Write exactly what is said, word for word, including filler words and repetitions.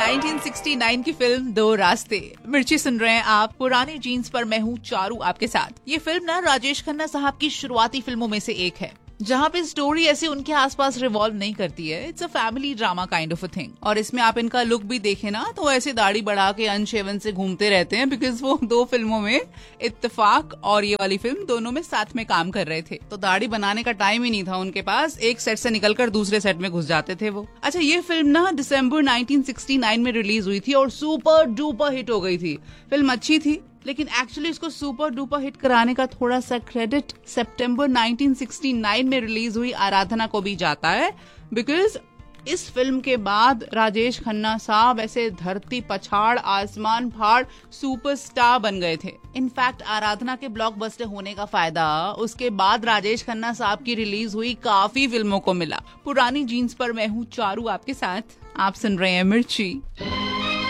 Nineteen sixty nine की film दो रास्ते। मिर्ची सुन रहे हैं आप, पुरानी जीन्स पर मैं हूँ चारू आपके साथ। ये फिल्म ना राजेश खन्ना साहब की शुरुआती फिल्मों में से एक है, जहाँ पे स्टोरी ऐसे उनके आसपास रिवॉल्व नहीं करती है। It's a family drama kind of a thing. और इसमें आप इनका लुक भी देखें ना तो ऐसे दाढ़ी बढ़ा के अनशेवन से घूमते रहते हैं, बिकॉज वो दो फिल्मों में, इत्तेफाक और ये वाली फिल्म, दोनों में साथ में काम कर रहे थे। तो दाढ़ी बनाने का टाइम ही नहीं था उनके पास, एक सेट से निकलकर दूसरे सेट में घुस जाते थे वो। अच्छा, ये फिल्म ना दिसंबर नाइनटीन सिक्सटी नाइन में रिलीज हुई थी और सुपर डुपर हिट हो गई थी। फिल्म अच्छी थी, लेकिन एक्चुअली इसको सुपर डुपर हिट कराने का थोड़ा सा क्रेडिट सितंबर नाइनटीन सिक्सटी नाइन में रिलीज हुई आराधना को भी जाता है, बिकॉज इस फिल्म के बाद राजेश खन्ना साहब ऐसे धरती पछाड़ आसमान फाड़ सुपरस्टार बन गए थे। इनफैक्ट आराधना के ब्लॉकबस्टर होने का फायदा उसके बाद राजेश खन्ना साहब की रिलीज हुई काफी फिल्मों को मिला। पुरानी जीन्स पर मैं हूँ चारू आपके साथ, आप सुन रहे हैं मिर्ची।